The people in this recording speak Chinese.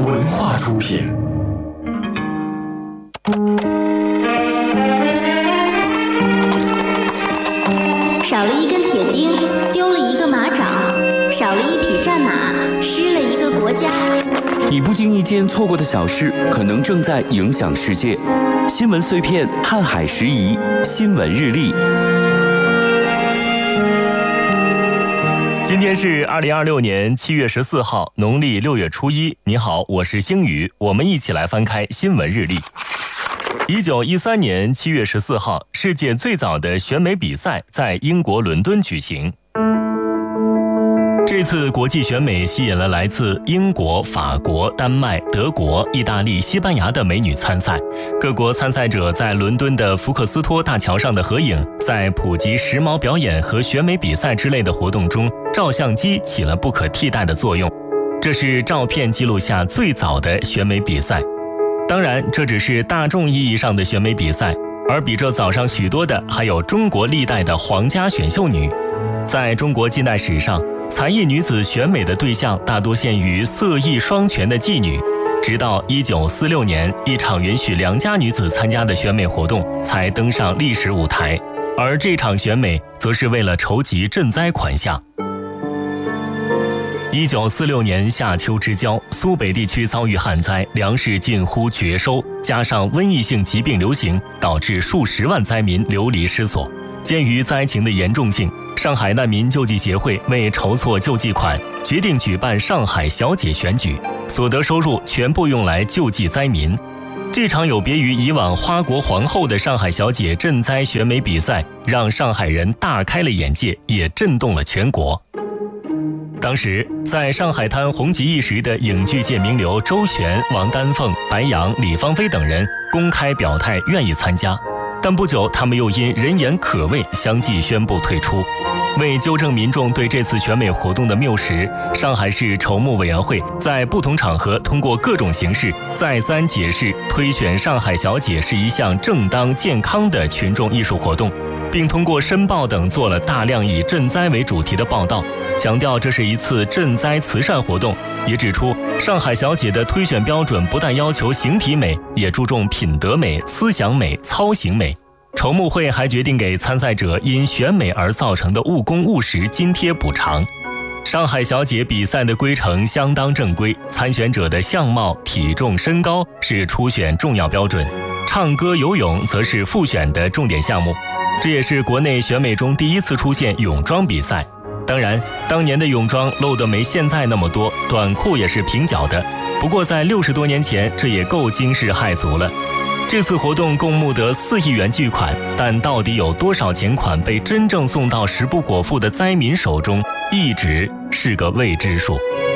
文化出品。 少了一根铁钉，丢了一个马掌；少了一匹战马，失了一个国家。 你不经意间错过的小事，可能正在影响世界。新闻碎片，瀚海时宜，新闻日历。 今天是2026年7月14号，农历6月初1。你好，我是星宇，我们一起来翻开新闻日历。1913年7月14号，世界最早的选美比赛在英国伦敦举行。这次国际选美吸引了来自英国、法国、丹麦、德国、意大利、西班牙的美女参赛。各国参赛者在伦敦的福克斯托大桥上的合影，在普及时髦表演和选美比赛之类的活动中，照相机起了不可替代的作用。这是照片记录下最早的选美比赛。当然，这只是大众意义上的选美比赛，而比这早上许多的还有中国历代的皇家选秀女。在中国近代史上，才艺女子选美的对象大多限于色艺双全的妓女，直到1946年，一场允许良家女子参加的选美活动才登上历史舞台，而这场选美则是为了筹集赈灾款项。1946年夏秋之交，苏北地区遭遇旱灾，粮食近乎绝收，加上瘟疫性疾病流行，导致数十万灾民流离失所。鉴于灾情的严重性，上海难民救济协会为筹措救济款，决定举办上海小姐选举，所得收入全部用来救济灾民。这场有别于以往花国皇后的上海小姐赈灾选美比赛，让上海人大开了眼界，也震动了全国。当时在上海滩红极一时的影剧界名流周璇、王丹凤、白杨、李芳菲等人公开表态愿意参加，但不久他们又因人言可畏相继宣布退出。为纠正民众对这次选美活动的谬识，上海市筹募委员会在不同场合通过各种形式再三解释，推选上海小姐是一项正当健康的群众艺术活动，并通过申报等做了大量以赈灾为主题的报道，强调这是一次赈灾慈善活动，也指出上海小姐的推选标准不但要求形体美，也注重品德美、思想美、操行美。筹募会还决定给参赛者因选美而造成的误工误时津贴补偿。上海小姐比赛的规程相当正规，参选者的相貌、体重、身高是初选重要标准，唱歌、游泳则是复选的重点项目。这也是国内选美中第一次出现泳装比赛。当然，当年的泳装露得没现在那么多，短裤也是平脚的。不过在60多年前，这也够惊世骇俗了。这次活动共募得4亿元巨款，但到底有多少钱款被真正送到食不果腹的灾民手中，一直是个未知数。